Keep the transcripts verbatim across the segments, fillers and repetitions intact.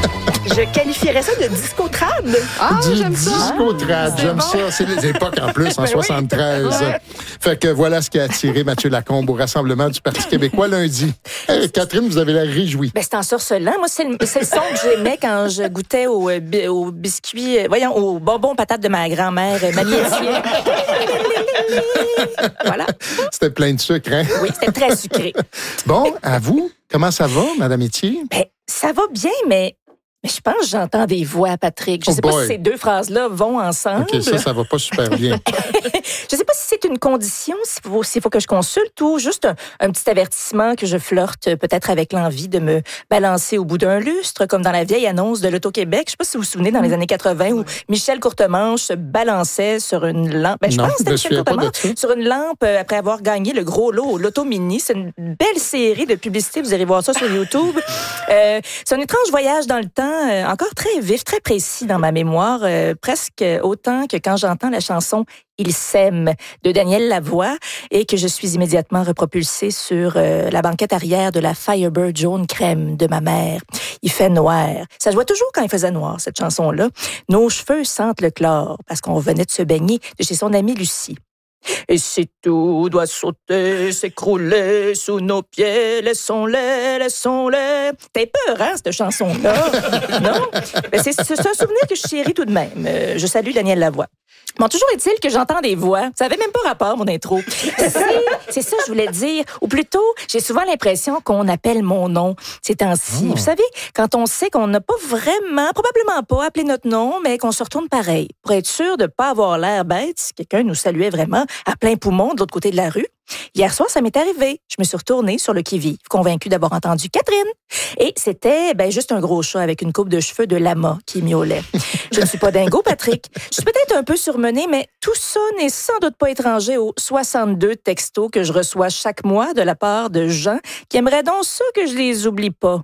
Je qualifierais ça de disco-trad. Ah, Du j'aime ça. disco-trad, j'aime bon. ça. C'est les époques en plus, en Ben oui. soixante-treize. Ouais. Fait que voilà ce qui a attiré Mathieu Lacombe au rassemblement du Parti québécois lundi. Hey, Catherine, vous avez l'air réjouie. Ben, c'est ensorcelant. Moi, c'est le, c'est le son que j'aimais quand je goûtais au, euh, bi- au biscuit, euh, voyons, aux bonbons patates de ma grand-mère, euh, Mamie Etienne. Voilà. C'était plein de sucre, hein? Oui, c'était très sucré. Bon, à vous, comment ça va, Madame Etier? Ben, ça va bien, mais, mais je pense que j'entends des voix, Patrick. Je Oh sais pas boy. si ces deux phrases-là vont ensemble. OK, ça, ça va pas super bien. Je sais pas si c'est une condition, s'il faut, s'il faut que je consulte ou juste un, un petit avertissement que je flirte euh, peut-être avec l'envie de me balancer au bout d'un lustre, comme dans la vieille annonce de l'Auto-Québec. Je sais pas si vous vous souvenez, dans les années quatre-vingt, où Michel Courtemanche se balançait sur une lampe. Ben, je Non, pense que je me c'était Michel souviens pas de Courtemanche. ça. Sur une lampe euh, après avoir gagné le gros lot au Loto Mini. C'est une belle série de publicités. Vous irez voir ça sur YouTube. Euh, c'est un étrange voyage dans le temps, euh, encore très vif, très précis dans ma mémoire, euh, presque autant que quand j'entends la chanson Il s'aime de Daniel Lavoie et que je suis immédiatement repropulsée sur euh, la banquette arrière de la Firebird jaune crème de ma mère. Il fait noir. Ça se voit toujours quand il faisait noir, cette chanson-là. Nos cheveux sentent le chlore parce qu'on venait de se baigner de chez son amie Lucie. Et si tout doit sauter, s'écrouler sous nos pieds, laissons-les, laissons-les. T'es peur, hein, cette chanson-là? Non? Mais c'est, c'est un souvenir que je chéris tout de même. Euh, je salue Daniel Lavoie. Bon, toujours est-il que j'entends des voix. Ça avait même pas rapport, mon intro. C'est, c'est ça que je voulais dire. Ou plutôt, j'ai souvent l'impression qu'on appelle mon nom ces temps-ci. Oh. Vous savez, quand on sait qu'on n'a pas vraiment, probablement pas appelé notre nom, mais qu'on se retourne pareil. Pour être sûr de pas avoir l'air bête, si quelqu'un nous saluait vraiment à plein poumon de l'autre côté de la rue. Hier soir, ça m'est arrivé. Je me suis retournée sur le qui-vive, convaincue d'avoir entendu Catherine. Et c'était ben, juste un gros chat avec une coupe de cheveux de lama qui miaulait. Je ne suis pas dingo, Patrick. Je suis peut-être un peu surmenée, mais tout ça n'est sans doute pas étranger aux soixante-deux textos que je reçois chaque mois de la part de gens qui aimeraient donc ça que je les oublie pas.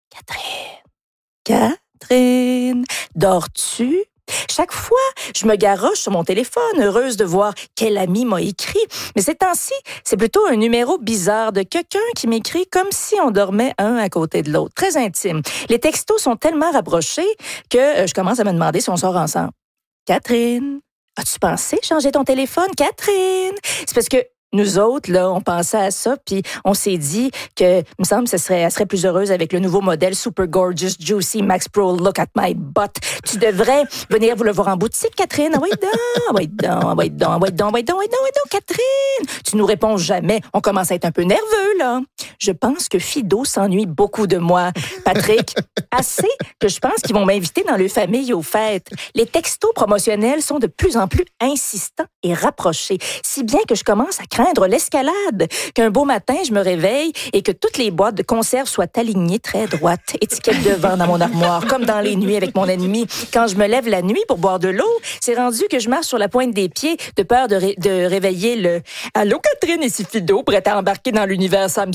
Catherine, Catherine, dors-tu? Chaque fois, je me garoche sur mon téléphone, heureuse de voir quel ami m'a écrit. Mais ces temps-ci, c'est plutôt un numéro bizarre de quelqu'un qui m'écrit comme si on dormait un à côté de l'autre. Très intime. Les textos sont tellement rapprochés que euh, je commence à me demander si on sort ensemble. Catherine, as-tu pensé changer ton téléphone, Catherine? C'est parce que nous autres, là, on pensait à ça, puis on s'est dit que, il me semble, ce serait, elle serait plus heureuse avec le nouveau modèle Super Gorgeous Juicy Max Pro Look at My Butt. Tu devrais venir vous le voir en boutique, Catherine. Ah oui, donc, ah oui, donc, ah oui, donc, ah oui, donc, ah oui, donc, ah oui, donc, ah oui, donc, Catherine. Tu nous réponds jamais. On commence à être un peu nerveux, là. Je pense que Fido s'ennuie beaucoup de moi, Patrick. Assez que je pense qu'ils vont m'inviter dans leur famille aux fêtes. Les textos promotionnels sont de plus en plus insistants et rapprochés, si bien que je commence à craindre l'escalade, qu'un beau matin, je me réveille et que toutes les boîtes de conserve soient alignées très droites, étiquette devant dans mon armoire, comme dans les nuits avec mon ennemi. Quand je me lève la nuit pour boire de l'eau, c'est rendu que je marche sur la pointe des pieds de peur de, ré- de réveiller le « Allô, Catherine, ici Fido, prête à embarquer dans l'univers Samsung? »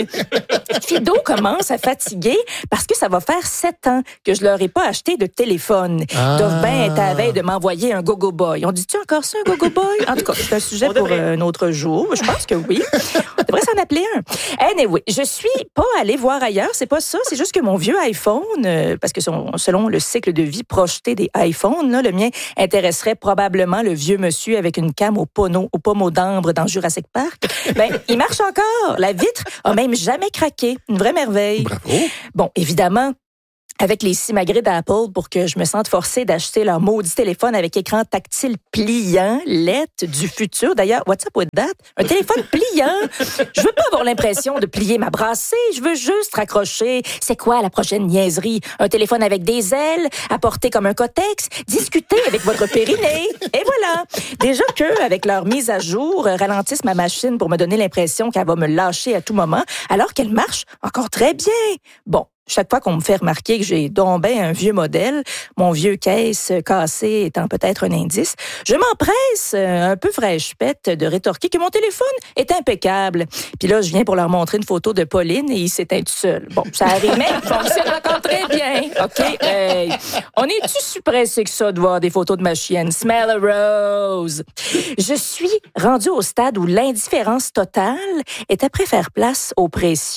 Fido commence à fatiguer parce que ça va faire sept ans que je leur ai pas acheté de téléphone. Ils Ah. doivent bien être à la veille de m'envoyer un Go-Go Boy. On dit-tu encore ça, un Go-Go Boy? En tout cas, c'est un sujet On pour devrait. euh, un autre jour. Je pense que oui. On devrait s'en appeler un. Anyway, je suis pas allée voir ailleurs. C'est pas ça. C'est juste que mon vieux iPhone, euh, parce que son- selon le cycle de vie projeté des iPhones, là, le mien intéresserait probablement le vieux monsieur avec une came au pono, au pommeau d'ambre dans Jurassic Park. Ben, il marche encore. La vitre a même jamais craqué. Une vraie merveille. Bravo. Bon, évidemment, avec les simagrées d'Apple pour que je me sente forcée d'acheter leur maudit téléphone avec écran tactile pliant, L E D du futur. D'ailleurs, what's up with that? Un téléphone pliant. Je veux pas avoir l'impression de plier ma brassée. Je veux juste raccrocher. C'est quoi la prochaine niaiserie? Un téléphone avec des ailes, à porter comme un cotex, discuter avec votre périnée. Et voilà. Déjà que, avec leur mise à jour, euh, ralentissent ma machine pour me donner l'impression qu'elle va me lâcher à tout moment, alors qu'elle marche encore très bien. Bon. Chaque fois qu'on me fait remarquer que j'ai donc ben un vieux modèle, mon vieux caisse cassé étant peut-être un indice, je m'empresse, euh, un peu fraîche-pète, de rétorquer que mon téléphone est impeccable. Puis là, je viens pour leur montrer une photo de Pauline et il s'éteint tout seul. Bon, ça arrive, mais il fonctionne encore très bien. OK? Hey, on est-tu si pressé que ça de voir des photos de ma chienne? Smell a rose. Je suis rendue au stade où l'indifférence totale est après faire place au précieux.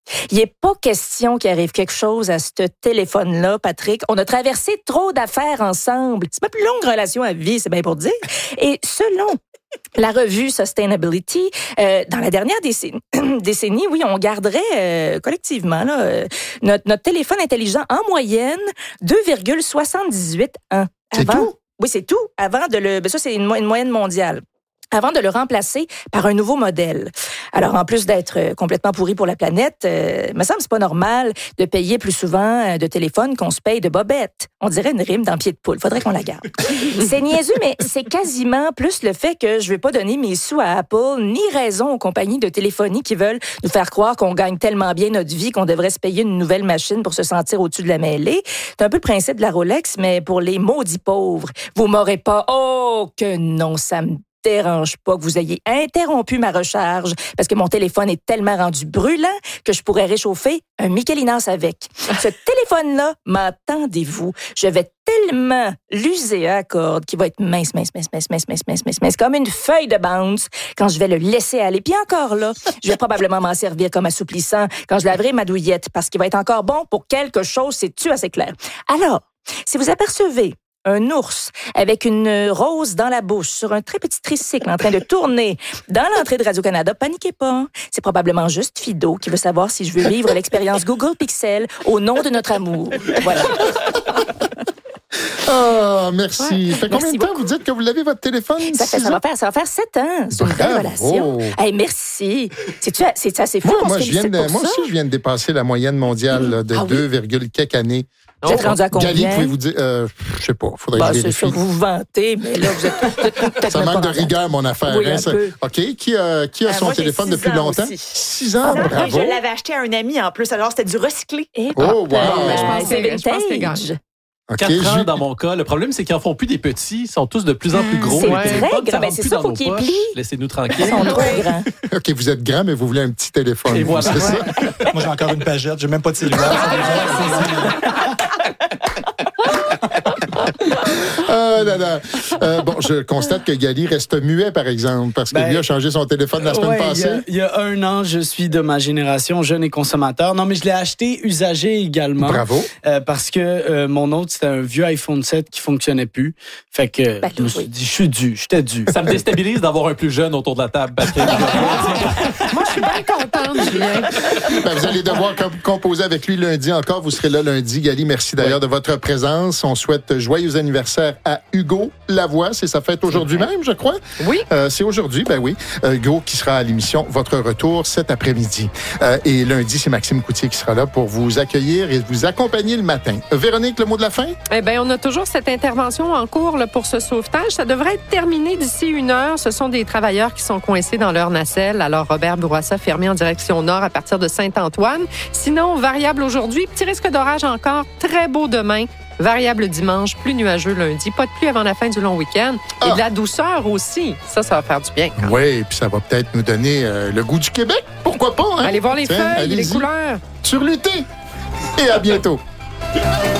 Il n'est pas question qu'il arrive quelque chose à ce téléphone-là, Patrick. On a traversé trop d'affaires ensemble. C'est ma plus longue relation à vie, c'est bien pour dire. Et selon la revue Sustainability, euh, dans la dernière décennie, décennie, oui, on garderait euh, collectivement là, euh, notre, notre téléphone intelligent en moyenne deux virgule soixante-dix-huit ans. C'est Avant, tout? Oui, c'est tout. Avant de le... Ben ça, c'est une, mo- une moyenne mondiale. Avant de le remplacer par un nouveau modèle. Alors, en plus d'être euh, complètement pourri pour la planète, euh, me semble que c'est pas normal de payer plus souvent euh, de téléphone qu'on se paye de bobettes. On dirait une rime dans pied de poule. Faudrait qu'on la garde. C'est niaiseux, mais c'est quasiment plus le fait que je vais pas donner mes sous à Apple, ni raison aux compagnies de téléphonie qui veulent nous faire croire qu'on gagne tellement bien notre vie qu'on devrait se payer une nouvelle machine pour se sentir au-dessus de la mêlée. C'est un peu le principe de la Rolex, mais pour les maudits pauvres. Vous m'aurez pas... Oh, que non, ça me dérange pas que vous ayez interrompu ma recharge parce que mon téléphone est tellement rendu brûlant que je pourrais réchauffer un Michelinas avec. Ce téléphone-là, m'entendez-vous? Je vais tellement l'user à la corde qu'il va être mince, mince, mince, mince, mince, mince, mince, mince, mince, comme une feuille de bounce quand je vais le laisser aller. Puis encore là, je vais probablement m'en servir comme assouplissant quand je laverai ma douillette parce qu'il va être encore bon pour quelque chose, c'est-tu assez clair? Alors, si vous apercevez un ours avec une rose dans la bouche sur un très petit tricycle en train de tourner dans l'entrée de Radio-Canada, paniquez pas. C'est probablement juste Fido qui veut savoir si je veux vivre l'expérience Google Pixel au nom de notre amour. Voilà. Ah, merci. Ouais. Ça fait combien Merci de temps beaucoup. vous dites que vous l'avez, votre téléphone? Ça, fait, ça, va faire, ça va faire sept ans. C'est une belle Bravo. relation. Hey, merci. C'est-tu, c'est assez fou? Moi, on moi, se je viens félicite de, pour moi ça? aussi, je viens de dépasser la moyenne mondiale là, de Ah oui? deux virgule quelques années. Vous êtes rendu à combien? Gali, pouvez-vous dire... Euh, je sais pas, faudrait Bah, que je c'est vérifie. sûr que vous vous vantez, mais là, vous êtes, vous êtes peut-être Ça même manque pas de rendu. rigueur, mon affaire. Oui, hein, un ça. peu. OK. Qui a, qui a Euh, son moi, j'ai téléphone six depuis ans longtemps? aussi. Six ans, Ah, bravo. je l'avais acheté à un ami en plus, alors c'était du recyclé. Et Oh, wow. ben, mais je pense c'est que- je pense que t'es vintage. gagne. OK, Quatre ans j'ai- dans mon cas. Le problème, c'est qu'ils en font plus des petits. Ils sont tous de plus en plus gros. C'est Les très téléphones, grand. ça Ben, rentre c'est plus ça, dans faut nos qu'ils poches. plient. Laissez-nous Ils tranquilles. sont trop grands. OK, vous êtes grand, mais vous voulez un petit téléphone. Et vous, voilà. c'est ça? Moi, j'ai encore une pagette. J'ai même pas de cellulaire. Ah là là. Euh, bon, je constate que Gali reste muet, par exemple, parce que Ben, lui a changé son téléphone la semaine Ouais, il y passée. a- Il y, a un an, je suis de ma génération, jeune et consommateur. Non, mais je l'ai acheté usagé également. Bravo. Euh, parce que euh, mon autre, c'était un vieux iPhone sept qui fonctionnait plus. Fait que Ben, je me suis oui. dit, je suis dû, j'étais dû. Ça me déstabilise d'avoir un plus jeune autour de la table. Patrick. Moi, je suis bien contente, Julien. Ben, vous allez devoir com- composer avec lui lundi encore. Vous serez là lundi. Gali, merci d'ailleurs de votre présence. On souhaite joyeux anniversaire à Hugo Lavoie. C'est sa fête aujourd'hui même, je crois. Oui. Euh, c'est aujourd'hui, ben oui. Euh, Hugo qui sera à l'émission Votre Retour cet après-midi. Euh, et lundi, c'est Maxime Coutier qui sera là pour vous accueillir et vous accompagner le matin. Euh, Véronique, le mot de la fin? Eh bien, on a toujours cette intervention en cours là, pour ce sauvetage. Ça devrait être terminé d'ici une heure. Ce sont des travailleurs qui sont coincés dans leur nacelle. Alors, Robert Bourassa fermé en direction nord à partir de Saint-Antoine. Sinon, variable aujourd'hui. Petit risque d'orage encore. Très beau demain. Variable dimanche, plus nuageux lundi. Pas de pluie avant la fin du long week-end. Et Ah. de la douceur aussi. Ça, ça va faire du bien. Quand même. Oui, puis ça va peut-être nous donner euh, le goût du Québec. Pourquoi pas? Hein? Allez voir les Tiens, feuilles, les allez-y. couleurs. Sur l'été. Et à bientôt.